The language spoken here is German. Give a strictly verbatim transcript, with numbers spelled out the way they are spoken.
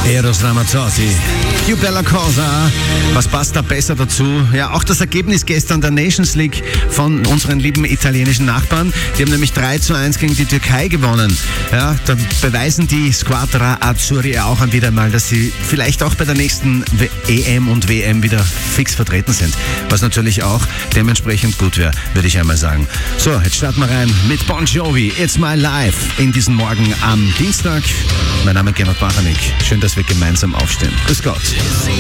Eros Ramazzotti, Più bella cosa. Was passt da besser dazu? Ja, auch das Ergebnis gestern der Nations League von unseren lieben italienischen Nachbarn. Die haben nämlich drei zu eins gegen die Türkei gewonnen. Ja, da beweisen die Squadra Azzurri auch wieder mal, dass sie vielleicht auch bei der nächsten E M und W M wieder fix vertreten sind. Was natürlich auch dementsprechend gut wäre, würde ich einmal sagen. So, jetzt starten wir rein mit Bon Jovi, It's My Life, in diesen Morgen am Dienstag. Mein Name ist Gernot Bachanik. Schön, dass wir gemeinsam aufstehen. Grüß Gott.